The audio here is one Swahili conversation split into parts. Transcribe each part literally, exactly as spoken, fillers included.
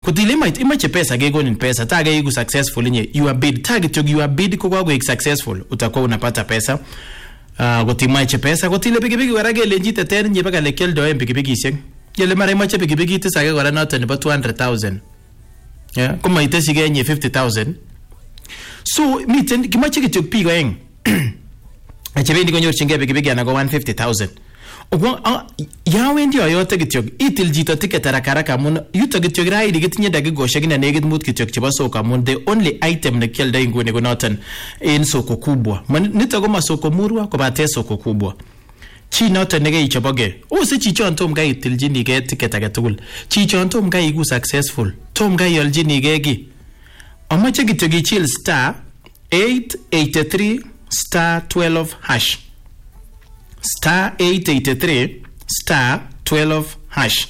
Kotile might imache pesa gegonin pesa tage igu successful nye you are bid target you are bid ko kwa go successful utakuwa unapata pesa. Uh, kotimache pesa kotile pikipiki wara gele njite ten nye paka lekel doe pikipiki isek. Yele mara imache pikipiki tisage wara nota ni ba two hundred thousand. Yeah, kuma itesi genye fifty thousand. So miten kimache kitu pigo eng. Achebendi konyor chinge pikipiki anago one hundred fifty thousand. Ogwa yawe ndio yote kityo itil jito ticket arakaraka mun yuto kityo raidi gitinye dagi goshe gina negit mut kityo chiba soka mun the only item ne kelda ingune go notan in soko kubwa nito goma soko murwa ko bate soko kubwa chi notan nege ichoboge o se chi chon tom ga itil jini ge ticket aga tugul chi chon tom ga igu successful tom ga yol jini ge gi amache kityo gi chill star eight eighty-three star twelve hash star eight eighty-three star twelve hash.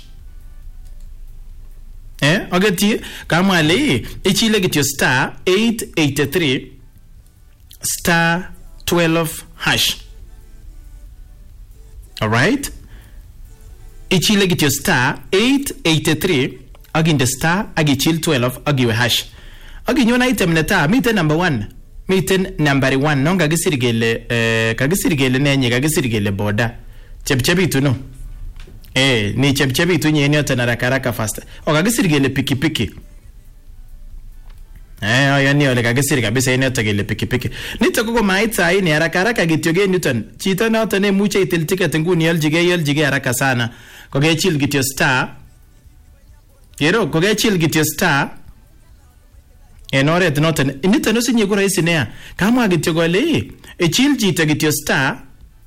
Eh, agati kama le ichile gityo star eight eighty-three star twelve hash. All right? Ichile gityo star eight eighty-three aginde star agichil twelve agiwe hash. Aginyona item neta mite number one. Miten number one nonga gisirigele eh kagisirigele nenye kagisirigele boda chepchebitu no eh ni chepchebitu nye enyo tena rakaraka fast o kagisirigele pikipiki eh ayo ni ole kagisiri kabisa enyo tegele pikipiki nitoko maitsa hii ni rakaraka gityoge newton chita na tene muche itil ticket nguni yaljige yaljige haraka sana koge chill gityo star yero koge chill gityo star enore tenoten inita no sinye gura isinea kama agityo gole e chill jita gityo star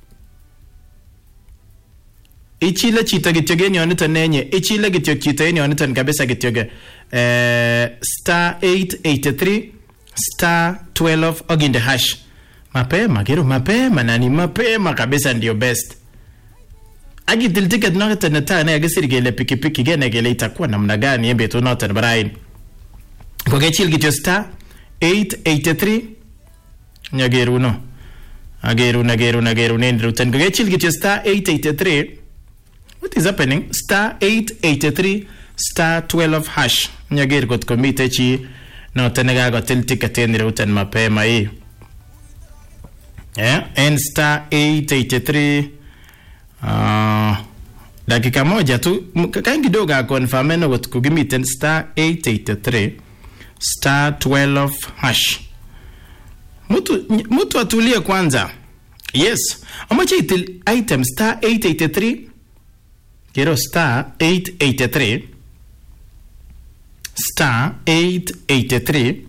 e chile chita gityo geni onita nenye e chile gityo chita eni onita kabisa gityo ge eh star eight eighty-three star twelve oginde hash mapema gero mapema nani mapema kabisa ndio best agitil ticket no tena tana agisirigele pikipiki gene gele itakuwa namna gani embe to not Brian koge chill gityo star eight eighty-three nyageru no ageru nageru nageru nendru ten koge chill gityo star eight eighty-three. What is happening? Star eight eighty-three star twelve hash nyageru got komite chi no tenega got til ticket endru ten mapema hii yeah and star eight eighty-three uh dakika moja tu kangi doga confirm no got kugimiten star eight eighty-three star twelve hash. Mutu mutu atulie kwanza. Yes. Amache itil item star eight eighty-three. Kero star eight eighty-three. Star eight eighty-three.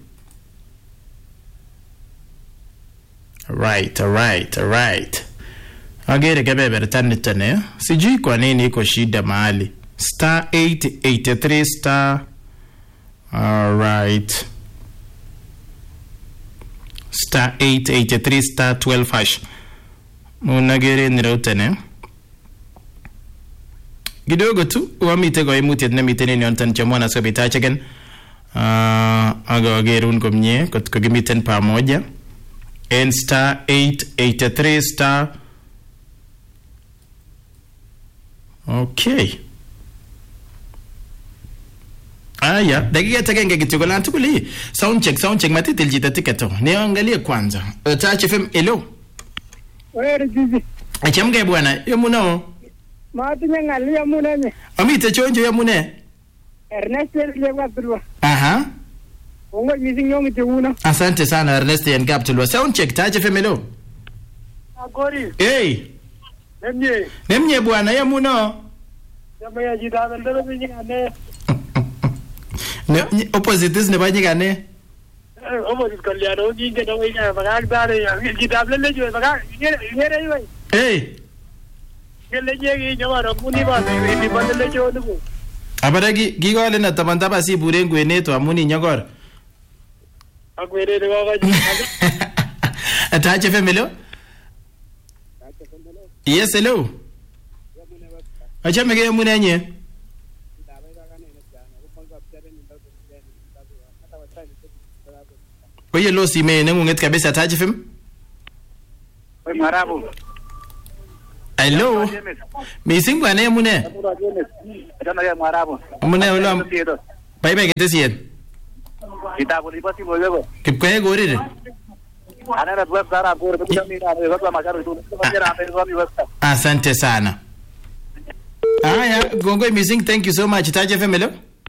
Right, right, right. Agere kabebe tani tane. Sijui kwa nini iko shida mahali. Star eight eighty-three star. All right. Star eight eighty-three star twelve hash. Munagere nirotene. Gidogo tu wamite go imuti na mitene ni ontan chamona so bitache gen. Ah aga gerun komnye kot ko gimiten pamoja. And star eight eighty-three star. Okay. Aya, dakika takenge kitoko la tukuli. Sound check, sound check matitil jita tiketo. Niangalie kwanza. Touch F M, hello. Wewe jizi. Achamge bwana, yo muno. Mati ngali ya munene. Amite chonjo ya mune. Ernest lewa tulwa. Aha. Ongo jizi nyongi teuna. Asante sana Ernest and Capitulwa. Sound check, Touch F M, hello. Agori. Hey. Nemye. Nemye bwana, yo muno. Jamaya jita ndero binyane. Ne opposite is ne banyigane. Eh opposite kaliano jinge no winya bagag dare ya kitable le jo bagag yere yere yi. Eh. Gele jegi nyawara muni ba ni bandele jo ndu. Abaragi gigole na tabanda basi burengu eneto amuni nyagor. Agwere de baba. Touch F M, hello. Yes, hello. Achame ge munenye. Oye lo si me nengunget kabisa Touch F M. Oye marabu. Hello. Mi singwa ne mune. Ajana ya marabu. Mune ulo Bye bye ketesiet. Kitabu lipo si moyo. Kipkoe gorire. Ana na web sara por pe kami na web ma karo tu. Kama pe web web. Asante sana. Aya, Gongoi Missing, thank you so much. Taja F M hello?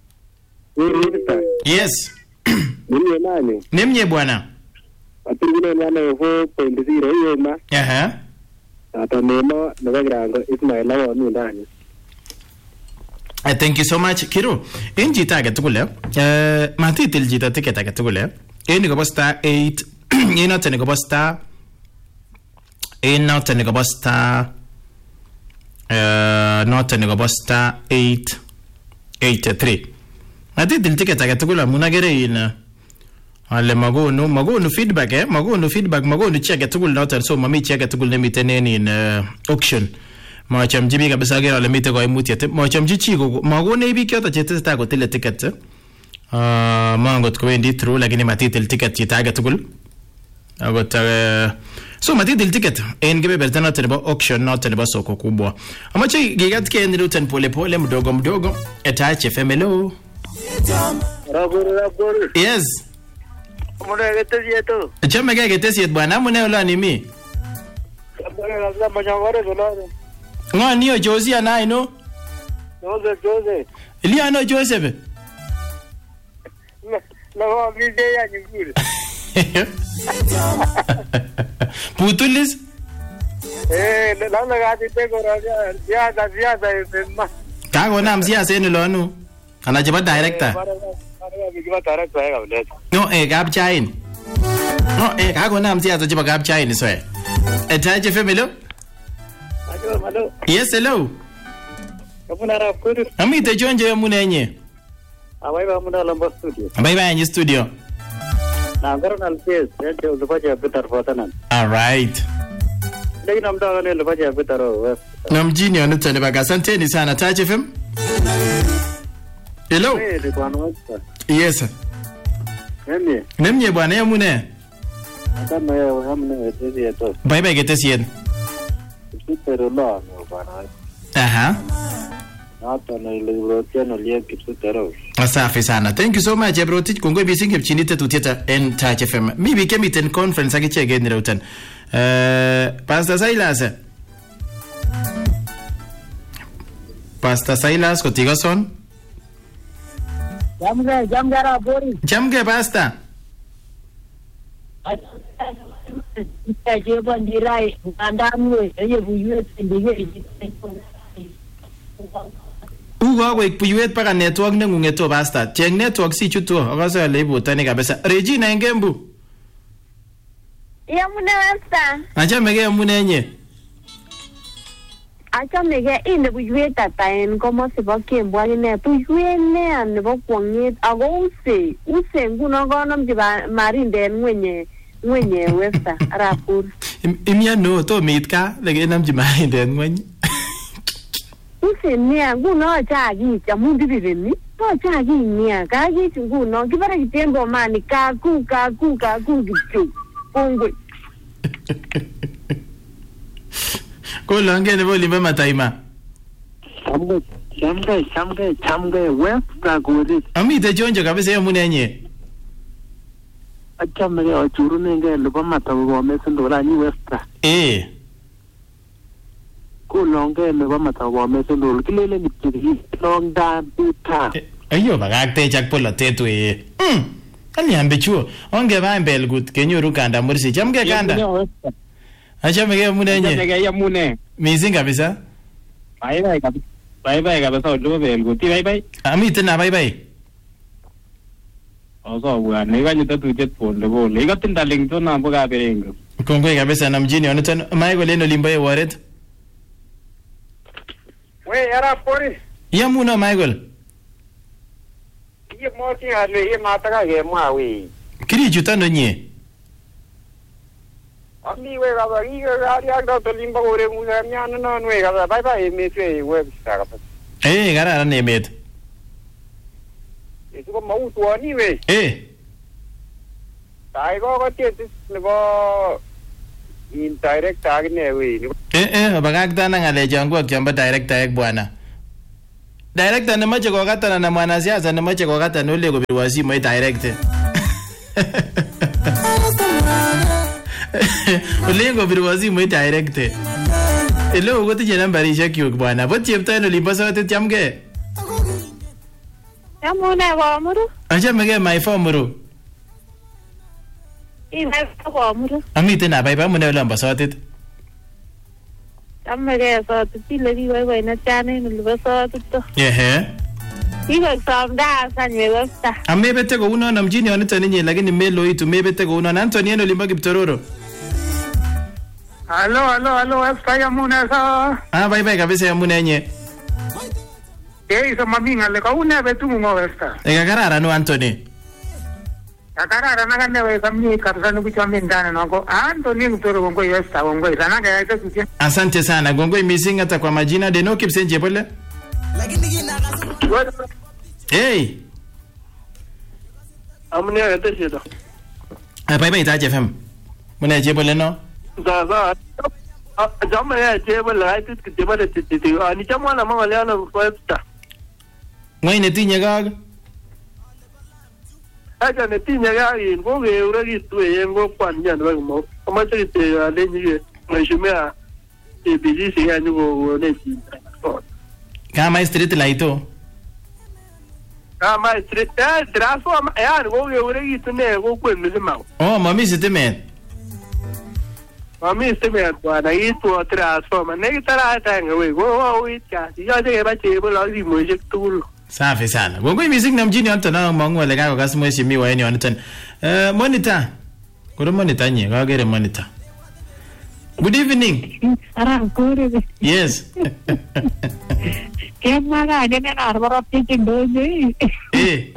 Yes. Mimi nani? Nemnye bwana. Atingine nana four point zero hiyo ma. Aha. Ata nemo na background Ismail lawa ni ndani. Uh, thank you so much. Kiro, in jita age tugul eh mati til jita ticket age tugul eh in go star eight in not go star in not go star eh not go star eight eight three mati til ticket age tugul amuna gere in ale magonu magonu feedback eh magonu feedback magonu check tugul not so mami check tugul ne mitenen in uh, auction ma chamji bi kabisa gero le mite ko imutiet ma chamji chi go ma go ne bi kyoto chete sta go tile ticket ah ma ngot ko endi through lakini matitel ticket chitaga tugul agot so matitel ticket en gebe beltana tele auction not tele soko kubwa amache gigat ke ni ruten pole pole mdogo mdogo etache femelo Rabur rabur. yes Muna getesieto. chama ge getesiet bwana mune ola ni mi Sabana lazima manyangore dolaro. ngo niyo Josia nai no Jose Jose. Eliano Joseph La va mi de ya nyingure. Putulis Eh, la la ga te ko ra ya da ya da ma. kago nam sia sene lonu anajeba director Para para mi va tarak sai ga le. no eh gab chain no eh kago nam sia to jiba gab chain so eh etaje femelo Hello hello. yes hello Kapuna ra kuru. ami te jonje munenye Awai ba muna lamba studio. bye bye in studio Na ngaro nal pes, ya de ulfa ja bitar fotanan. all right Dai nam da ne ulfa ja bitar o. nam jini onu tane baga asanteni sana taje fem hello Eh, de kwano. yes Nemi. nemnye bwana ya mune Ata me hamne de to. bye bye getesien Pero no, no bana. aha Hata na ile European lia kitu tero. Asafi sana. Thank you so much bro. Tich kongo bisinge chinite tuteta en Touch F M. Mibi kemi ten conference agi chege ni rautan. Eh Pastor Silas. Pastor Silas kotiga son. Jamga jamgara bori. Jamge Pastor. Je bandirai andamwe ye buyu ndige. Ugo ko puyuet para network ne ngungeto Pastor. Cheng network si chuto. Akaso lebo tani kabisa. Regina Engembu. Ya mune wasta. Acha mege munenye. Acha mege ine buyuet tata en como se va que mbwani ne buyuet ne an bo kwangit ago use. Use nguno gono mjiba marinde mwenye mwenye westa rapur. Imya no to mitka lege nam jimai den mwenye. Use ne nguno chagi chamundi bibeni. To chagi ne ka gi nguno kibara kitembo mani ka ku ka ku ka ku gichu. Kongo. Ko lange ne boli ba mataima. Chamge chamge chamge chamge westa gori. Ami te jonjo kabisa ya munenye. Acha me ochuru nenge lupa matawo mesendo la ni westa. Eh. Ko longe me ba matawo mesendo kilele ni kiri long dan puta. Ayo bagakte chak polo tetu eh. Mm. Ani ambe chuo. Onge ba mbel gut kenyoru kanda mursi. Chamge kanda. Acha mege munenye. Mege ya mune. Mizing kabisa. Bye bye kabisa. Bye bye kabisa odo bel guti bye bye. Ami tena bye bye. Oso bwa ne ga nyita tu jet pole bo. Le ga tinda ling to na boga berengo. Kongwe kabisa na mjini onoton maigo leno limbaye waret. We yara pori. Ya muno Michael. Ye mo ti ha le ye mata ga ge mo awi. Kiri jutano nye. Ami we ga ba ri ga ri ga to limba ore mu ga nya no no we ga bye bye me twe we sa ga. Eh gara ne met. E ko mo tu ani we. Eh. Tai go ga ti ne go in direct tag ne we. Eh eh bagakta na ngale jangu akyamba director ek bwana. Director nemache kokatan na mwanasiasa nemache kokatan ole kopirwa simoit direct. Ole kopirwa simoit direct. Hello, kotinye nambarishek yuk bwana. Bo chepto en olimbo sotit chamgee. Amune komuru? Achamegee my formuru. Iwe komuru. Amiten abaiba amune olimbo sotit. Chamegee sotit ile kiwaiwai netyan en olimbo sotit to. Ehe. Kikoik somdas any Webster. Amebete kounon amchini yoniton inye lakini meloitu mebete kounon. Anthony en olimbo Kiptororo. Hello, hello, hello, Webster yamune sa. Ah, baibai kabisa yamune nye. Eh, so mami ngale kaune betu ngo Webster. Eka kararan Anthony. Akara na kane we kamni kabisa nukuchambia ndani nako. Anthony Kiptororo ngoi Webster ngoi sana ga ita kutia. Asante sana. Gongoi missing hata kwa majina Deno Kipsenje pole. Hey. Amune ete shida. Ah, baibai itaje F M. Mune je pole no. Za za. Jamaa ya table ai tit kitibale titi. Ani chama na mama leo na Webster. Ngoi netinye kag. Acha netinye gari ngoge uragitu yengo kwanja ndo mo. Amache kite alenye mheshimiwa E B C si anyugo nesi. Kama street lighto. Kama street eh transform eh ngoge uragitu ne go kwemizima. Oh, mami sitimen. Mami sitimen bwana itu transform. Negitara tanga we go wita. Yaje ke bache bola si moje tukul. Safi sana. Gongoi missing na mjini hata na mangu wale kako kasi mheshimiwa yani wanitan. Eh, monitor. Kuro monitor nye, kagere monitor. Good evening. Ara kore. Yes. Kema ga ne na arbara pichi doje. Eh.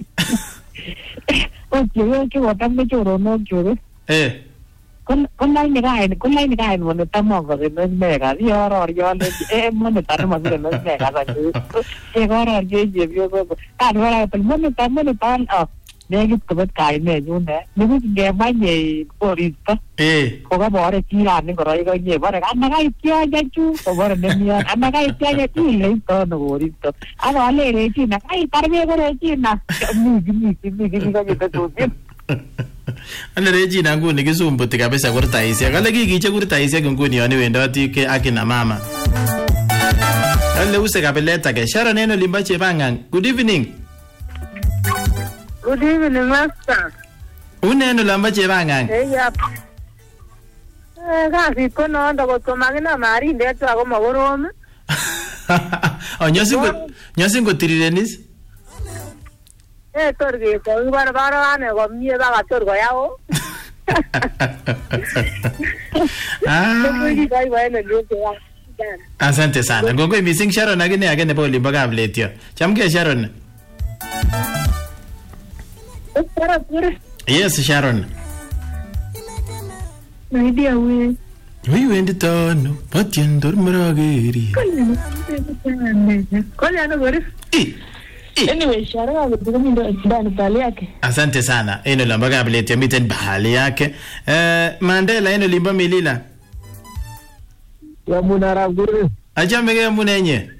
O jiwe ke watam me choro no choro. Eh. Con con lai ni ga con lai ni ga mo ta mo ga no me ga yo ro yo le e mo ne ta no me no me ga sa e go ro je je yo go ta ro ra pel mo ne ta mo ne ta a ne gi ko bat kai ne ju ne ni ku ge ma ye porista Eh. ko ga bo re ti ra ni ko ro go ye ba ra na ga ti ya ju ko bo re ne mi ya na ga ti ya ti le to no porista a va le re ti na ai tar me go re ti na mi mi mi gi ga ge to ti Ale reji na nguni kisumbuti kabisa kurtaisia. Kale kikiche kurtaisia nguni yoni wendoti ke akina mama. Ale use kabeleta ke. Sharon eno limbache bangang. Good evening. Good evening, Master. Une eno limbache bangang. Eh, yap. Eh, kasi ko no ndo ko magina mari ndeto ako magorom. Oh, nyosingo nyosingo tirirenis. Eh, torge ko bar bar ane ko mie ba ga torgo yao. Ah. Asante sana. Gongoi missing Sharon agine agene poli mbaga vletio. Chamke Sharon. Yes, Sharon. My dear we. We went down, but you don't marageri. Kola no goris. Anyway, Sharon ametukumia ndo ndani pale yake. Asante sana. Eno lambaga vletio miten bahali yake. Eh, Mandela eno limba milila. Ya munara guru. Acha mege munenye.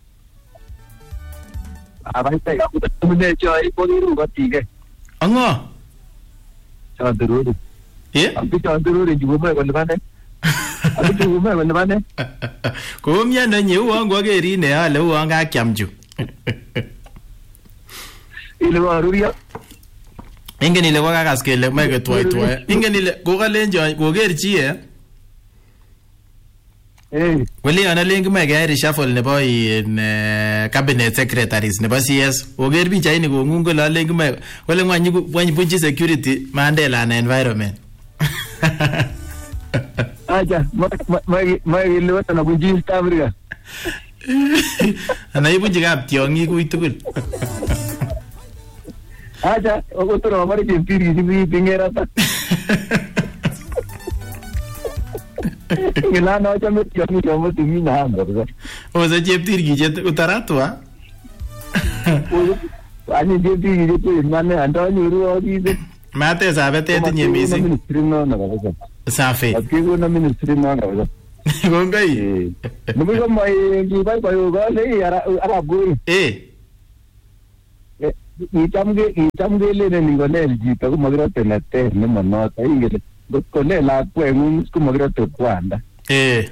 Abaita mune choi podiru batige. Ango. Chaduru. Ye? Ambi chaduru jugo me konde bane. Ambi jugo me konde bane. Ko mya no nyu wangu ageri ne ale wanga kyamju. Ile waruria. Ingen ile waka kaskele mege toy toy. Ingen ile ko galenjo ko gerchi eh. Eh. Wali ana lengi mege reshuffle nebo in cabinet secretaries nebo C S. Oger bicha ini ko ngungo la lengi mege. Wale ngwanyi ngwanyi punchi security Mandela na environment. Aja, mai mai ile wata na kunji Afrika. Ana ipunchi kap tiongi kui tugul. Aja, otro amari timpiri sibi pingera ta. Ngila na aja me tiongi jomo tumi na ando. Oza cheptir gi jet utaratwa. Ani timpiri jetu mane ando nyuru odi. Mate sabe te tinye missing. Ministry no na kabisa. Safi. Akigo na ministry no na kabisa. Kongoi. Nubi ko mai kibai bayo ga le ara ara guri. Eh. Ichamge ichamge le ne ngone jito ko magira tenate ne manota ingele ko le la kwengu ko magira to kwanda. Eh.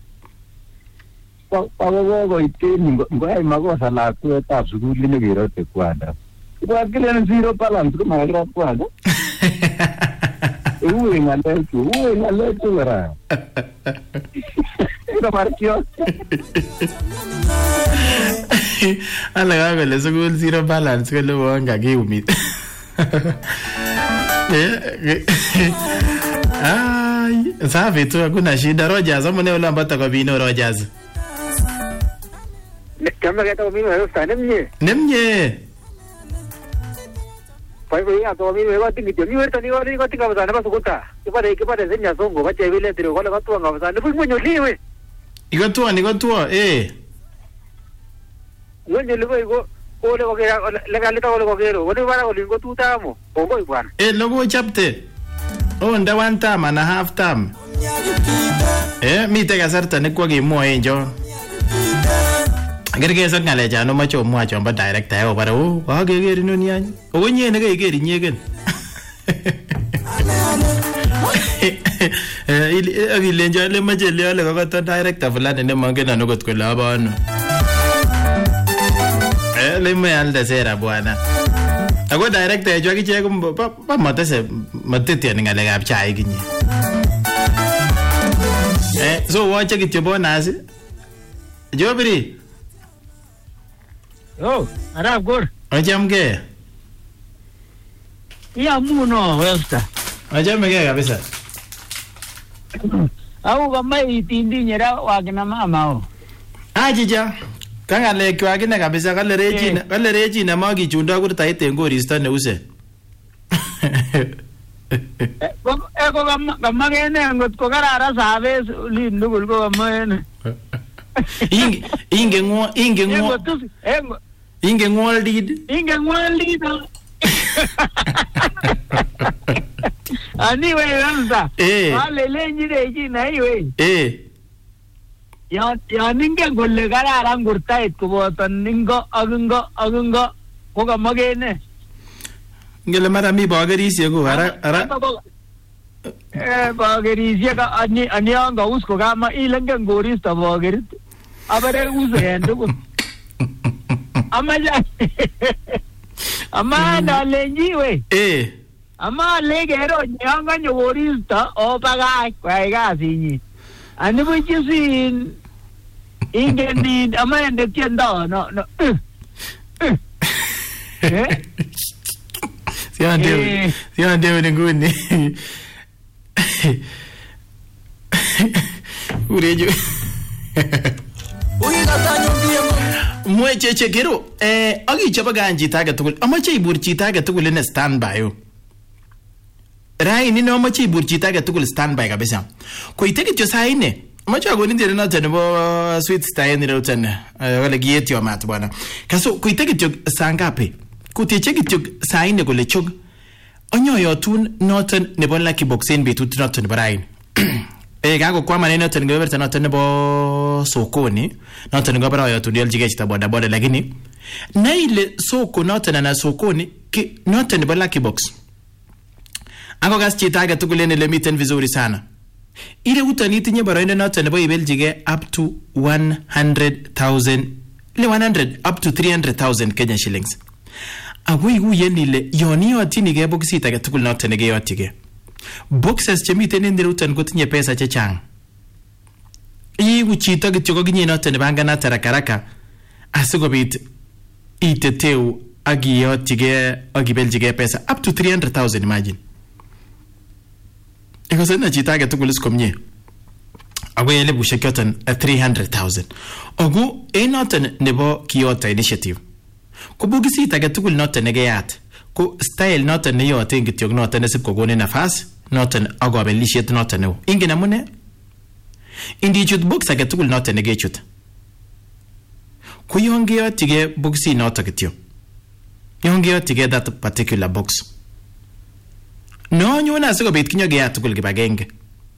Pa pa go go ite ngo ai magosa la ku ta su li ne giro te kwanda. Ko akile ne zero balance ko magira kwanda. Uwe ngale tu, uwe ngale tu era. Ito marchio. Ala ga le sugul zero balance ko lo wanga gi umit. Ai, safi tu hakuna shida. Rogers, amone ulambata kwa vino Rogers. Kama kata mimi wewe sana mnye. Nemnye. Pai pai ya to mimi wewe tingi ni wewe tani wewe ko tinga bana basu kota. Kipare kipare senya songo bache vile tiro ko la tu ngaba sana. Fu mwenyo liwe. Iko tu ni ko tu eh. Mwenyo liwe ko ko le ko ke le ka le ta ko ke ro. Woni bara ko lingo tu tamo. Bongo ibwana. Eh logo chapte. Oh nda one time and a half time. Eh mi te kasarta ne kwa gi mo enjo. Gerge sat ngale ja no macho mo acho ba director yo bara o wa ge ge no nya. O nye ne ge ge nyegen. Eh il il enjo le maje le le ko ta director fulani ne mangena no got ko la ba no. Eh le me al de sera bwana. Ako director jo ki che ko pa matese matete ni ngale ga chai ginye. Eh so wa che ki che bonus. Jobri. Oh, ara gor. Ajam ke? Ya muno westa. Ajam ke kabisa. Au kama itindi nyera wakina mama o. Ajija. Kanga le kwa kina kabisa kale reji na kale reji na magi chunda kurta ite ngorista ne use. E ko kama kama kene ngot ko karara sabes lindu ko kama ene. Inge inge ngo inge ngo inge ngo lead inge ngo lead ani we ramsa eh ale lenji de ji nai we eh ya ya ninge golle gara ngurta et ko botan ningo agungo agungo ko ga magene ngele mara mi bagari se ko ara ara eh bagari se ga ani ani anga usko ga ma ilanga gorista bagari abare usendo ko amaja amanda lenji we eh ama legero nyanga nyorista o paga kwa ga sinyi ani bujisin ingendi amende tienda no no eh sia ndio sia ndio ni nguni urejo mwe cheche gero eh agi chaba ganji taga tugul amache ibur chi taga tugul ne standby yo rai ni no amache ibur chi taga tugul standby kabisa ko iteke cho saine amache agoni ndere na tene bo sweet style ni rotene wala gieti wa mat bwana kaso ko iteke cho sangape ko te cheke cho saine ko le chog onyo yo tun noten ne bon lucky boxen betut noten barain eh gago kwa maneno tena ngoberta noten ne bo sokoni noten ngobara yo tun yelji gechita boda boda lakini na ile soko noten na sokoni ki noten ne bo lucky box ango gas chitaga tukulene le miten vizuri sana ile utaniti nye baraine noten ne bo ibeljige up to one hundred thousand le one hundred up to three hundred thousand Kenyan shillings agui gu yenile yoni yotini ge boxi taga tukul noten ne ge yotige boxes chemiten ndire utan gotinye pesa chechang i uchita gityo goginye noten bangana tarakaraka asigobit iteteu agi yotige agi beljige pesa up to three hundred thousand imagine iko sana chitaga tukul skomnye agwe ele bushekotan three hundred thousand ogu e noten nebo Kyoto initiative kubugisi taga tukul noten ne ge yat ko style noten ne yote ngityo noten ne sip kogone nafas noten agobelishet noten ne ingi namune indi chut box age tukul noten ne ge chut ku yonge yotige boxi noten gityo yonge yotige that particular box no nyona sigo bit kinyo ge yat tukul gibagenge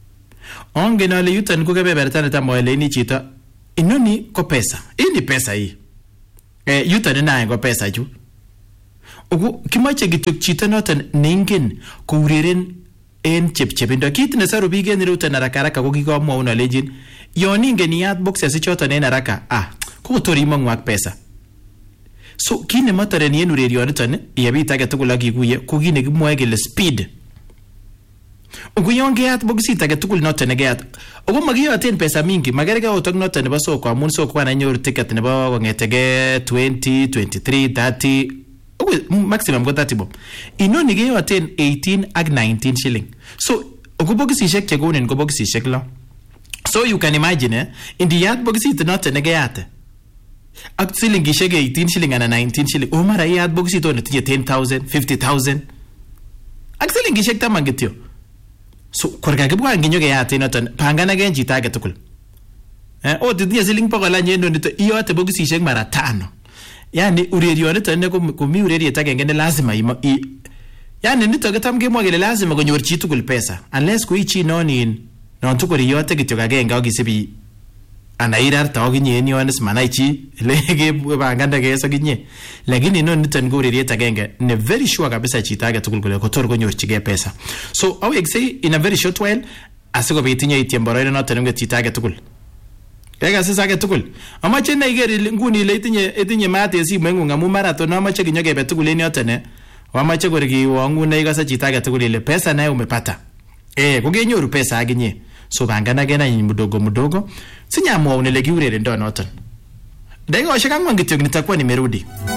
ongen ale yuton ko kebeberta netam oeleini chito inoni ko pesa. Hii ni pesa hii. Eh, yuton nae ko pesa chu. Ugu kimoche kityo chito noton neingen koureren en chepchepindo. Kit nesaru biik en ireyuton haraka haraka ko kikomwaun alenjin yon ingen iyat boxes choton en haraka ah kotor imong'u ak pesa. So kit nemotoreni en urerioniton yebit age tugul ak ikuye ko kit nekimwoe kele speed. Ugu yon keyat boxit age tugul noton nekeyat ugu makiyoten pesa mingi makergei ot ak noton nebo soko amun soko ananyoru ticket nebo kong'etege twenty, twenty-three, thirty maximum ko thirty bob. Inoni keyoten eighteen ak nineteen shilling. So ugu boxishek chekonin ko boxishek lo. So you can imagine eh, indiyat boxit noton nekeyate ak silingishek eighteen shilling and nineteen shilling o mara iyat boxit on tinye ten thousand, fifty thousand ak silingishek taman kityo. So korka kibwa nginyo keyate noton panganagen chito age tugul. Eh o tinye siling bokol anyendo nito iyote boxishek mara tano. Yani urerioniton ne ko mi ureriet agenge ne lazima i yani nito ketam kemwa kele lazima konyor chi tugul pesa unless ko ichi nonin non tugul iyote kityo agenge ak isibi anairarta oginye en yones manai chi lege banganda keso ginye lakini non niton ko ureriet agenge ne very sure kabisa chito age tugul kole kotor konyorchige pesa. So I will say in a very short while asikobit inye itiem boroido noton nge chito age tugul. Ega sasa age tugul amache na iger nguni ile itinye itinye mate simeng'ung amu marathon amache kinyokebe tugul en yoton eh amache korkiwangu na igasa chito age tugul ile pesa naye umepata eh kokenyoru pesa aginye. So bangana gena mdogo mdogo sinyamwa unele kiurerendo noton. Dakika shaka ngwangi nitakuwa nimerudi.